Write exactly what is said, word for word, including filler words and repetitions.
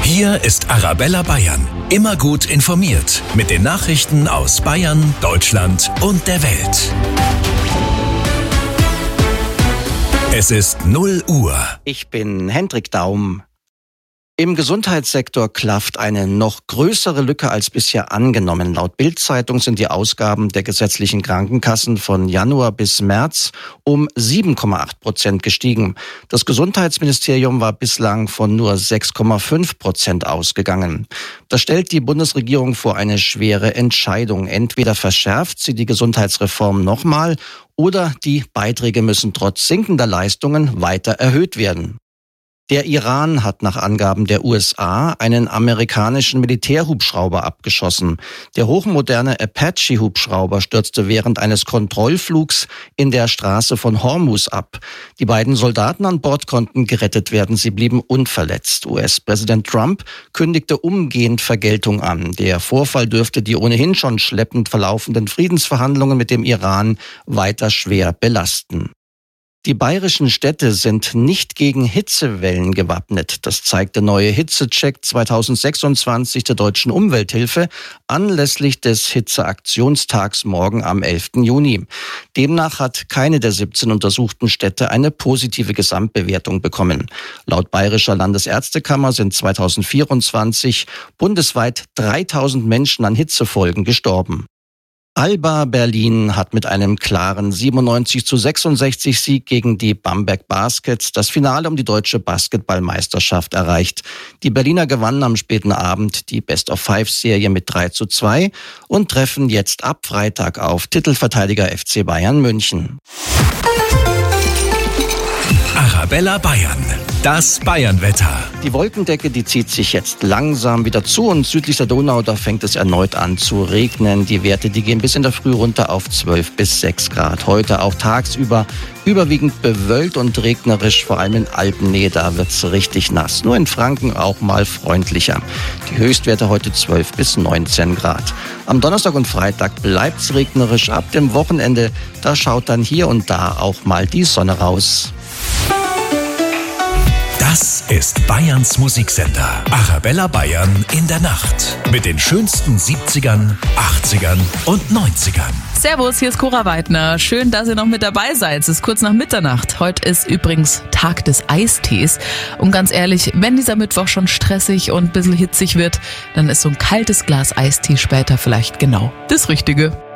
Hier ist Arabella Bayern. Immer gut informiert mit den Nachrichten aus Bayern, Deutschland und der Welt. Es ist null Uhr. Ich bin Hendrik Daum. Im Gesundheitssektor klafft eine noch größere Lücke als bisher angenommen. Laut Bild-Zeitung sind die Ausgaben der gesetzlichen Krankenkassen von Januar bis März um sieben Komma acht Prozent gestiegen. Das Gesundheitsministerium war bislang von nur sechs Komma fünf Prozent ausgegangen. Das stellt die Bundesregierung vor eine schwere Entscheidung. Entweder verschärft sie die Gesundheitsreform nochmal oder die Beiträge müssen trotz sinkender Leistungen weiter erhöht werden. Der Iran hat nach Angaben der U S A einen amerikanischen Militärhubschrauber abgeschossen. Der hochmoderne Apache-Hubschrauber stürzte während eines Kontrollflugs in der Straße von Hormuz ab. Die beiden Soldaten an Bord konnten gerettet werden. Sie blieben unverletzt. U S-Präsident Trump kündigte umgehend Vergeltung an. Der Vorfall dürfte die ohnehin schon schleppend verlaufenden Friedensverhandlungen mit dem Iran weiter schwer belasten. Die bayerischen Städte sind nicht gegen Hitzewellen gewappnet. Das zeigt der neue Hitzecheck zweitausendsechsundzwanzig der Deutschen Umwelthilfe anlässlich des Hitzeaktionstags morgen am elften Juni. Demnach hat keine der siebzehn untersuchten Städte eine positive Gesamtbewertung bekommen. Laut Bayerischer Landesärztekammer sind zweitausendvierundzwanzig bundesweit dreitausend Menschen an Hitzefolgen gestorben. Alba Berlin hat mit einem klaren siebenundneunzig zu sechsundsechzig Sieg gegen die Bamberg Baskets das Finale um die deutsche Basketballmeisterschaft erreicht. Die Berliner gewannen am späten Abend die Best-of-Five-Serie mit drei zu zwei und treffen jetzt ab Freitag auf Titelverteidiger F C Bayern München. Arabella Bayern. Das Bayernwetter. Die Wolkendecke, die zieht sich jetzt langsam wieder zu und südlich der Donau, da fängt es erneut an zu regnen. Die Werte, die gehen bis in der Früh runter auf zwölf bis sechs Grad. Heute auch tagsüber überwiegend bewölkt und regnerisch, vor allem in Alpennähe, da wird's richtig nass. Nur in Franken auch mal freundlicher. Die Höchstwerte heute zwölf bis neunzehn Grad. Am Donnerstag und Freitag bleibt's regnerisch. Ab dem Wochenende, da schaut dann hier und da auch mal die Sonne raus. Das ist Bayerns Musiksender. Arabella Bayern in der Nacht. Mit den schönsten siebzigern, achtzigern und neunzigern. Servus, hier ist Cora Weidner. Schön, dass ihr noch mit dabei seid. Es ist kurz nach Mitternacht. Heute ist übrigens Tag des Eistees. Und ganz ehrlich, wenn dieser Mittwoch schon stressig und ein bisschen hitzig wird, dann ist so ein kaltes Glas Eistee später vielleicht genau das Richtige.